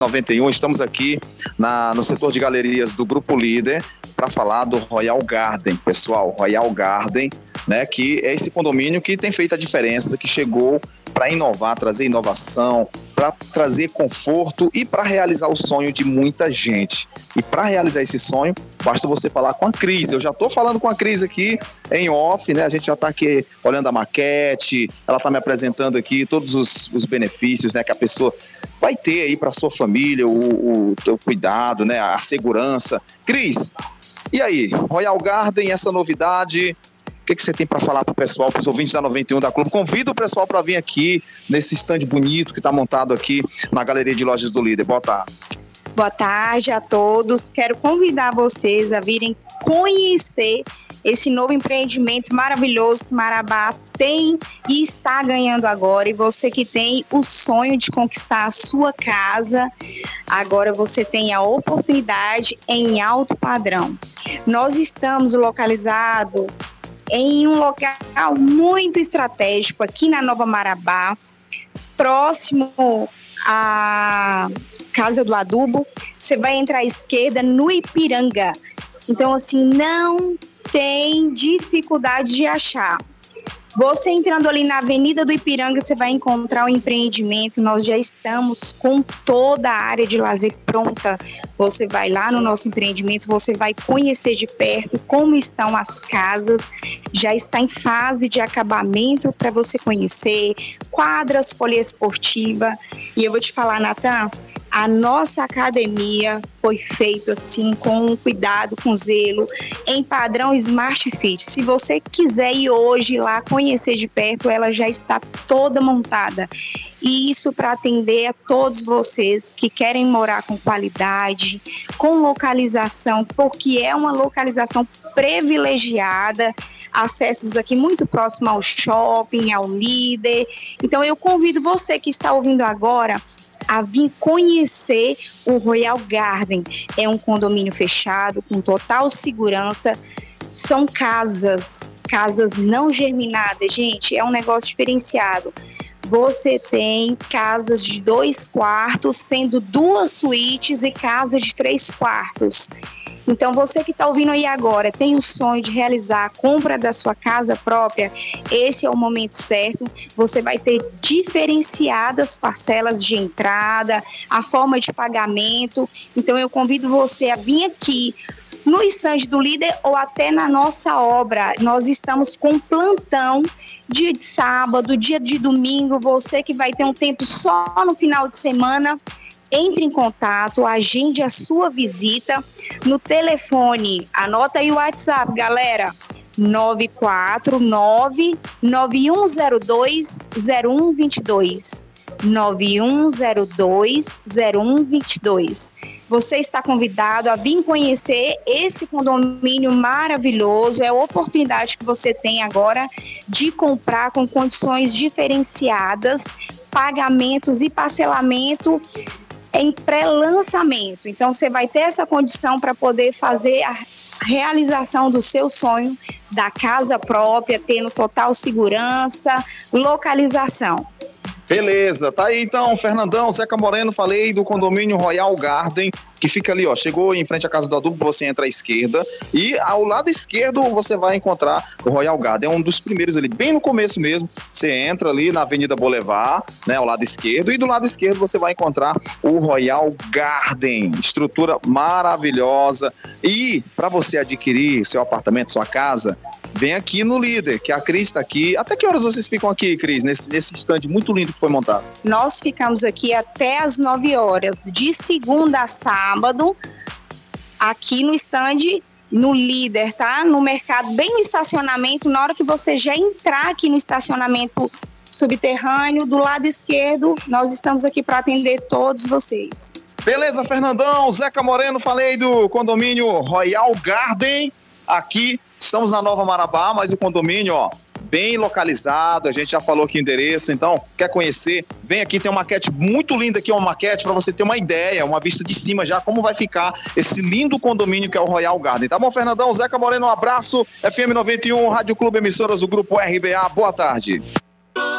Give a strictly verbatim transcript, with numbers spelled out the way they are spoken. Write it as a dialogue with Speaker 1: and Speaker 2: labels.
Speaker 1: noventa e um, estamos aqui na, no setor de galerias do Grupo Líder para falar do Royal Garden, pessoal, Royal Garden, né, que é esse condomínio que tem feito a diferença, que chegou para inovar, trazer inovação, para trazer conforto e para realizar o sonho de muita gente. E para realizar esse sonho, basta você falar com a Cris. Eu já estou falando com a Cris aqui em off, né? A gente já está aqui olhando a maquete, ela está me apresentando aqui todos os, os benefícios, né, que a pessoa vai ter aí para sua família, o, o, o cuidado, né, a segurança. Cris, e aí, Royal Garden, essa novidade, o que, que você tem para falar para o pessoal, para os ouvintes da noventa e um da Clube? Convido o pessoal para vir aqui nesse stand bonito que está montado aqui na Galeria de Lojas do Líder. Boa tarde.
Speaker 2: Boa tarde a todos. Quero convidar vocês a virem conhecer esse novo empreendimento maravilhoso que Marabá tem e está ganhando agora. E você que tem o sonho de conquistar a sua casa, agora você tem a oportunidade em alto padrão. Nós estamos localizados em um local muito estratégico aqui na Nova Marabá, próximo à Casa do Adubo. Você vai entrar à esquerda no Ipiranga. Então, assim, não tem dificuldade de achar. Você entrando ali na Avenida do Ipiranga, você vai encontrar o empreendimento. Nós já estamos com toda a área de lazer pronta. Você vai lá no nosso empreendimento, você vai conhecer de perto como estão as casas. Já está em fase de acabamento para você conhecer, quadras poliesportiva. E eu vou te falar, Natan, a nossa academia foi feita assim com cuidado, com zelo, em padrão Smart Fit. Se você quiser ir hoje lá conhecer de perto, ela já está toda montada. E isso para atender a todos vocês que querem morar com qualidade, com localização, porque é uma localização privilegiada, acessos aqui muito próximo ao shopping, ao Líder. Então eu convido você que está ouvindo agora a vir conhecer o Royal Garden. É um condomínio fechado, com total segurança. São casas, casas não germinadas, gente, é um negócio diferenciado. Você tem casas de dois quartos, sendo duas suítes e casa de três quartos. Então, você que está ouvindo aí agora, tem o sonho de realizar a compra da sua casa própria, esse é o momento certo. Você vai ter diferenciadas parcelas de entrada, a forma de pagamento. Então, eu convido você a vir aqui no estande do Líder ou até na nossa obra. Nós estamos com plantão dia de sábado, dia de domingo. Você que vai ter um tempo só no final de semana, entre em contato, agende a sua visita no telefone. Anota aí o WhatsApp, galera. nove quatro nove, nove um zero dois, zero um dois dois. nove um zero dois, zero um dois dois. Você está convidado a vir conhecer esse condomínio maravilhoso. É a oportunidade que você tem agora de comprar com condições diferenciadas, pagamentos e parcelamento em pré-lançamento. Então, você vai ter essa condição para poder fazer a realização do seu sonho da casa própria, tendo total segurança, localização.
Speaker 1: Beleza, tá aí então, Fernandão, Zeca Moreno, falei do condomínio Royal Garden, que fica ali, ó, chegou em frente à Casa do Adubo, você entra à esquerda e ao lado esquerdo você vai encontrar o Royal Garden, é um dos primeiros ali, bem no começo mesmo, você entra ali na Avenida Boulevard, né, ao lado esquerdo, e do lado esquerdo você vai encontrar o Royal Garden, estrutura maravilhosa. E para você adquirir seu apartamento, sua casa, vem aqui no Líder, que a Cris está aqui. Até que horas vocês ficam aqui, Cris, nesse, nesse stand muito lindo que foi montado?
Speaker 2: Nós ficamos aqui até as nove horas, de segunda a sábado, aqui no stand, no Líder, tá? No mercado, bem no estacionamento. Na hora que você já entrar aqui no estacionamento subterrâneo, do lado esquerdo, nós estamos aqui para atender todos vocês.
Speaker 1: Beleza, Fernandão, Zeca Moreno, falei do condomínio Royal Garden, aqui estamos na Nova Marabá, mas o condomínio, ó, bem localizado, a gente já falou aqui o endereço, então, quer conhecer, vem aqui, tem uma maquete muito linda aqui, uma maquete para você ter uma ideia, uma vista de cima já, como vai ficar esse lindo condomínio que é o Royal Garden. Tá bom, Fernandão? Zeca Moreno, um abraço, F M noventa e um, Rádio Clube Emissoras do Grupo R B A, boa tarde.